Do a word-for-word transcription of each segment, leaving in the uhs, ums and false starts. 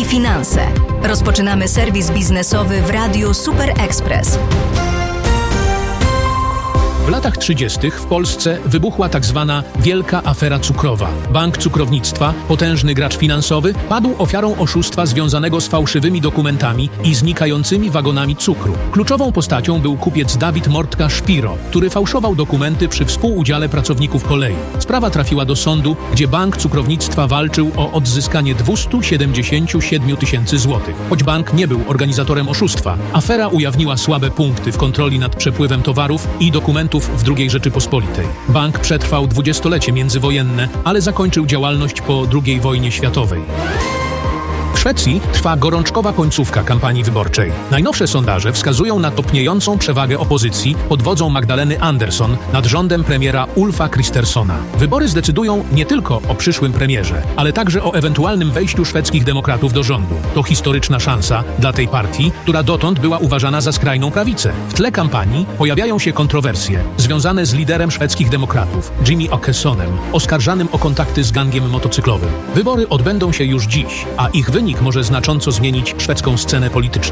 finanse. Rozpoczynamy serwis biznesowy w Radiu Super Express. W latach trzydziestych w Polsce wybuchła tak zwana wielka afera cukrowa. Bank Cukrownictwa, potężny gracz finansowy, padł ofiarą oszustwa związanego z fałszywymi dokumentami i znikającymi wagonami cukru. Kluczową postacią był kupiec Dawid Mortka-Szpiro, który fałszował dokumenty przy współudziale pracowników kolei. Sprawa trafiła do sądu, gdzie Bank Cukrownictwa walczył o odzyskanie dwieście siedemdziesiąt siedem tysięcy złotych. Choć bank nie był organizatorem oszustwa, afera ujawniła słabe punkty w kontroli nad przepływem towarów i dokumentów w drugiej Rzeczypospolitej. Bank przetrwał dwudziestolecie międzywojenne, ale zakończył działalność po drugiej wojnie światowej. W Szwecji trwa gorączkowa końcówka kampanii wyborczej. Najnowsze sondaże wskazują na topniejącą przewagę opozycji pod wodzą Magdaleny Andersson nad rządem premiera Ulfa Kristerssona. Wybory zdecydują nie tylko o przyszłym premierze, ale także o ewentualnym wejściu szwedzkich demokratów do rządu. To historyczna szansa dla tej partii, która dotąd była uważana za skrajną prawicę. W tle kampanii pojawiają się kontrowersje związane z liderem szwedzkich demokratów, Jimmy Åkessonem, oskarżanym o kontakty z gangiem motocyklowym. Wybory odbędą się już dziś, a ich wynik może znacząco zmienić szwedzką scenę polityczną.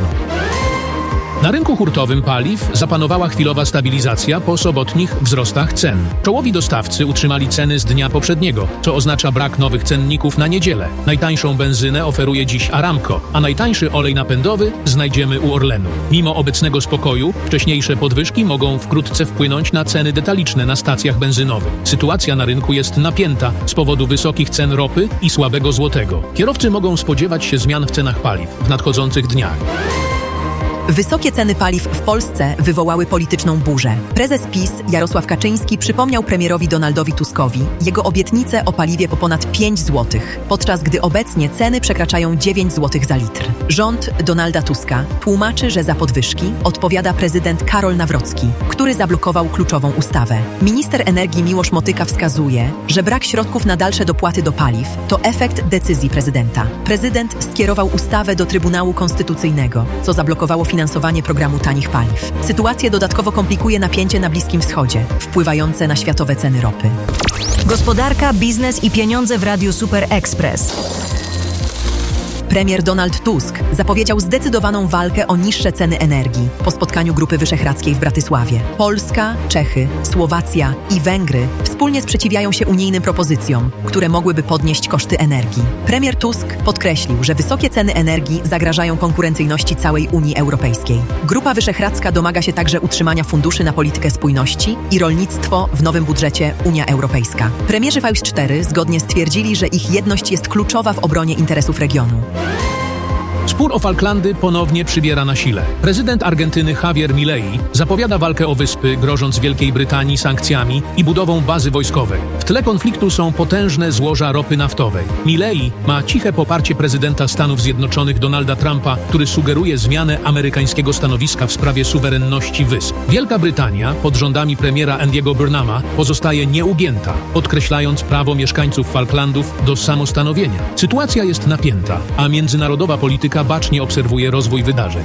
Na rynku hurtowym paliw zapanowała chwilowa stabilizacja po sobotnich wzrostach cen. Czołowi dostawcy utrzymali ceny z dnia poprzedniego, co oznacza brak nowych cenników na niedzielę. Najtańszą benzynę oferuje dziś Aramco, a najtańszy olej napędowy znajdziemy u Orlenu. Mimo obecnego spokoju, wcześniejsze podwyżki mogą wkrótce wpłynąć na ceny detaliczne na stacjach benzynowych. Sytuacja na rynku jest napięta z powodu wysokich cen ropy i słabego złotego. Kierowcy mogą spodziewać się zmian w cenach paliw w nadchodzących dniach. Wysokie ceny paliw w Polsce wywołały polityczną burzę. Prezes PiS Jarosław Kaczyński przypomniał premierowi Donaldowi Tuskowi jego obietnicę o paliwie po ponad pięć złotych, podczas gdy obecnie ceny przekraczają dziewięć złotych za litr. Rząd Donalda Tuska tłumaczy, że za podwyżki odpowiada prezydent Karol Nawrocki, który zablokował kluczową ustawę. Minister energii Miłosz Motyka wskazuje, że brak środków na dalsze dopłaty do paliw to efekt decyzji prezydenta. Prezydent skierował ustawę do Trybunału Konstytucyjnego, co zablokowało finansowanie programu tanich paliw. Sytuację dodatkowo komplikuje napięcie na Bliskim Wschodzie, wpływające na światowe ceny ropy. Gospodarka, biznes i pieniądze w Radiu Super Express. Premier Donald Tusk zapowiedział zdecydowaną walkę o niższe ceny energii po spotkaniu Grupy Wyszehradzkiej w Bratysławie. Polska, Czechy, Słowacja i Węgry wspólnie sprzeciwiają się unijnym propozycjom, które mogłyby podnieść koszty energii. Premier Tusk podkreślił, że wysokie ceny energii zagrażają konkurencyjności całej Unii Europejskiej. Grupa Wyszehradzka domaga się także utrzymania funduszy na politykę spójności i rolnictwo w nowym budżecie Unia Europejska. Premierzy V cztery zgodnie stwierdzili, że ich jedność jest kluczowa w obronie interesów regionu. Spór o Falklandy ponownie przybiera na sile. Prezydent Argentyny Javier Milei zapowiada walkę o wyspy, grożąc Wielkiej Brytanii sankcjami i budową bazy wojskowej. W tle konfliktu są potężne złoża ropy naftowej. Milei ma ciche poparcie prezydenta Stanów Zjednoczonych Donalda Trumpa, który sugeruje zmianę amerykańskiego stanowiska w sprawie suwerenności wysp. Wielka Brytania pod rządami premiera Andiego Burnhama pozostaje nieugięta, podkreślając prawo mieszkańców Falklandów do samostanowienia. Sytuacja jest napięta, a międzynarodowa polityka bacznie obserwuje rozwój wydarzeń.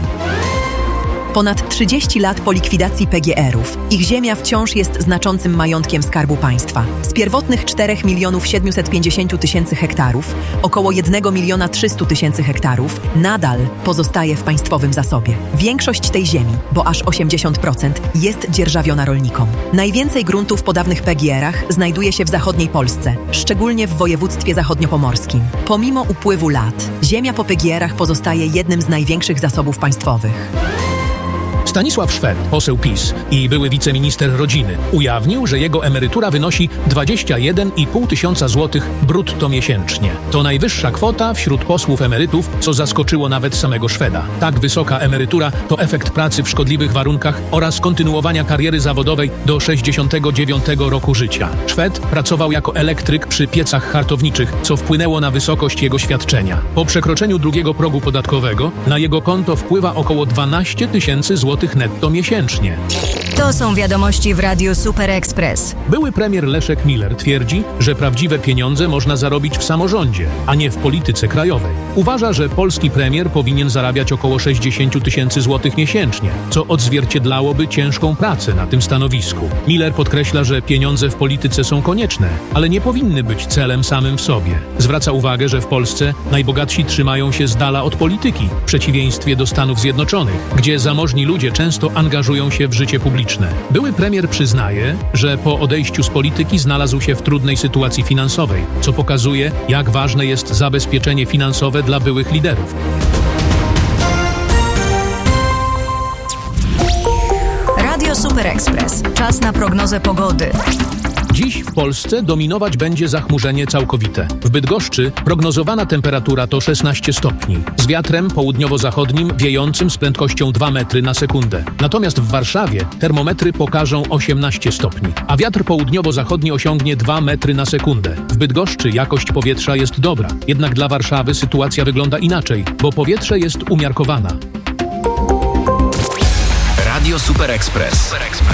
Ponad trzydzieści lat po likwidacji P G R-ów. Ich ziemia wciąż jest znaczącym majątkiem Skarbu Państwa. Z pierwotnych czterech milionów siedmiuset pięćdziesięciu tysięcy hektarów, około jednego miliona trzystu tysięcy hektarów, nadal pozostaje w państwowym zasobie. Większość tej ziemi, bo aż osiemdziesiąt procent, jest dzierżawiona rolnikom. Najwięcej gruntów po dawnych P G R-ach znajduje się w zachodniej Polsce, szczególnie w województwie zachodniopomorskim. Pomimo upływu lat, ziemia po P G R-ach pozostaje jednym z największych zasobów państwowych. Stanisław Szwed, poseł PiS i były wiceminister rodziny, ujawnił, że jego emerytura wynosi dwadzieścia jeden i pół tysiąca złotych brutto miesięcznie. To najwyższa kwota wśród posłów emerytów, co zaskoczyło nawet samego Szweda. Tak wysoka emerytura to efekt pracy w szkodliwych warunkach oraz kontynuowania kariery zawodowej do sześćdziesiątego dziewiątego roku życia. Szwed pracował jako elektryk przy piecach hartowniczych, co wpłynęło na wysokość jego świadczenia. Po przekroczeniu drugiego progu podatkowego na jego konto wpływa około dwanaście tysięcy złotych złotych netto miesięcznie. To są wiadomości w Radiu Super Express. Były premier Leszek Miller twierdzi, że prawdziwe pieniądze można zarobić w samorządzie, a nie w polityce krajowej. Uważa, że polski premier powinien zarabiać około sześćdziesiąt tysięcy złotych miesięcznie, co odzwierciedlałoby ciężką pracę na tym stanowisku. Miller podkreśla, że pieniądze w polityce są konieczne, ale nie powinny być celem samym w sobie. Zwraca uwagę, że w Polsce najbogatsi trzymają się z dala od polityki, w przeciwieństwie do Stanów Zjednoczonych, gdzie zamożni ludzie często angażują się w życie publiczne. Były premier przyznaje, że po odejściu z polityki znalazł się w trudnej sytuacji finansowej, co pokazuje, jak ważne jest zabezpieczenie finansowe dla byłych liderów. Radio Super Express. Czas na prognozę pogody. Dziś w Polsce dominować będzie zachmurzenie całkowite. W Bydgoszczy prognozowana temperatura to szesnaście stopni, z wiatrem południowo-zachodnim wiejącym z prędkością dwa metry na sekundę. Natomiast w Warszawie termometry pokażą osiemnaście stopni, a wiatr południowo-zachodni osiągnie dwa metry na sekundę. W Bydgoszczy jakość powietrza jest dobra, jednak dla Warszawy sytuacja wygląda inaczej, bo powietrze jest umiarkowana. Radio Super Express.